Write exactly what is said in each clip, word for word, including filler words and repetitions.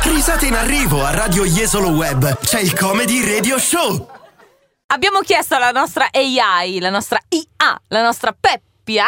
Risate in arrivo a Radio Jesolo Web. C'è il Comedy Radio Show. Abbiamo chiesto alla nostra A I, la nostra I A, la nostra Peppia,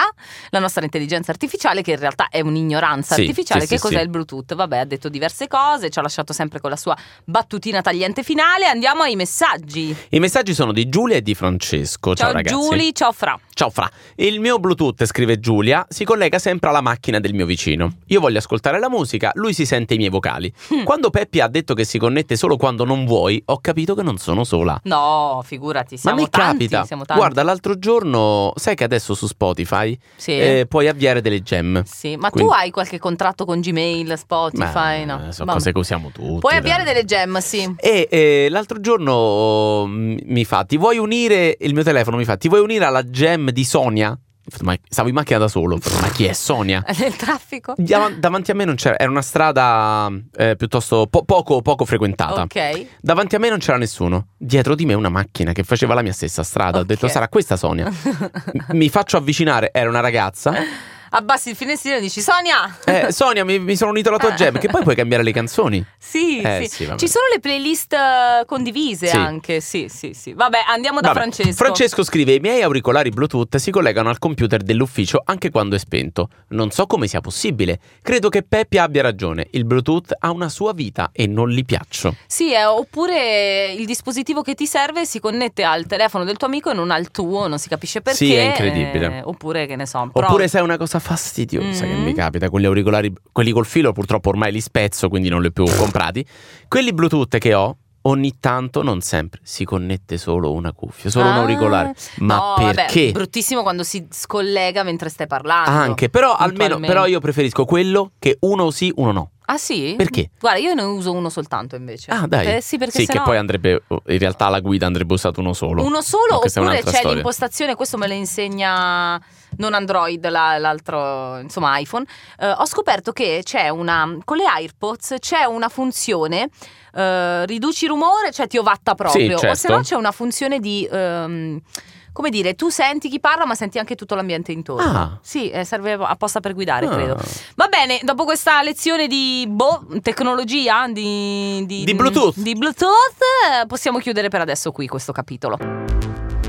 la nostra intelligenza artificiale, che in realtà è un'ignoranza sì, artificiale, sì, che sì, cos'è sì. il Bluetooth. Vabbè, ha detto diverse cose, ci ha lasciato sempre con la sua battutina tagliente finale. Andiamo ai messaggi. I messaggi sono di Giulia e di Francesco. Ciao, Ciao, ragazzi. Giuli, ciao Fra. Ciao Fra. Il mio Bluetooth, scrive Giulia, si collega sempre alla macchina del mio vicino. Io voglio ascoltare la musica, lui si sente i miei vocali. Mm. Quando Peppi ha detto che si connette solo quando non vuoi, ho capito che non sono sola. No, figurati, Ma siamo mi tanti, capita. siamo tanti. Guarda, l'altro giorno, sai che adesso su Spotify Sì. eh, puoi avviare delle gem. Sì, ma Quindi- tu hai qualche contratto con Gmail, Spotify? Ma, No. sono Vabbè. cose che usiamo tutti. Puoi avviare dai. delle gem, sì. E eh, l'altro giorno mm, mi fa, ti vuoi unire, il mio telefono mi fa, ti vuoi unire alla gem di Sonia? Ma stavo in macchina da solo, ma chi è Sonia? Nel traffico? Dav- davanti a me non c'era, era una strada eh, piuttosto po- poco, poco frequentata. Ok. Davanti a me non c'era nessuno. Dietro di me una macchina che faceva la mia stessa strada. Ho Ok. detto, sarà questa Sonia. M- mi faccio avvicinare, era una ragazza. Abbassi il finestrino e dici Sonia! Eh, Sonia, mi, mi sono unito alla tua gem. Che poi puoi cambiare le canzoni. Sì, Eh, sì. sì, vabbè. Ci sono le playlist eh, condivise Sì. anche. Sì, sì, sì. Vabbè, andiamo da Vabbè, Francesco. Francesco scrive: i miei auricolari Bluetooth si collegano al computer dell'ufficio anche quando è spento. Non so come sia possibile. Credo che Peppi abbia ragione. Il Bluetooth ha una sua vita e non gli piaccio. Sì, eh, oppure il dispositivo che ti serve si connette al telefono del tuo amico e non al tuo, non si capisce perché. Sì, è incredibile. eh, oppure, che ne so, pro- Oppure sai una cosa fastidiosa che Mm. mi capita con gli auricolari, quelli col filo purtroppo ormai li spezzo, quindi non li ho più comprati. Quelli Bluetooth che ho, ogni tanto, non sempre, si connette solo una cuffia, solo un Ah, auricolare. Ma no, perché? Vabbè, bruttissimo quando si scollega mentre stai parlando. Anche, però almeno puntualmente. però io preferisco quello che uno sì, uno no. Ah sì? Perché? Guarda, io ne uso uno soltanto invece. Ah, dai. Eh, sì, perché sì, sennò- che poi andrebbe, in realtà alla guida andrebbe usato uno solo. Uno solo, Ma questa è oppure un'altra c'è storia. l'impostazione, questo me lo insegna non Android, la- l'altro, insomma iPhone. Eh, ho scoperto che c'è una, con le AirPods c'è una funzione, eh, riduci rumore, cioè ti ovatta proprio, Sì, o se no certo. c'è una funzione di... ehm, come dire, tu senti chi parla ma senti anche tutto l'ambiente intorno. Ah. Sì, eh, serve apposta per guidare, Ah. credo. Va bene, dopo questa lezione di boh, tecnologia, di, Di Bluetooth. di Bluetooth, eh, possiamo chiudere per adesso qui questo capitolo.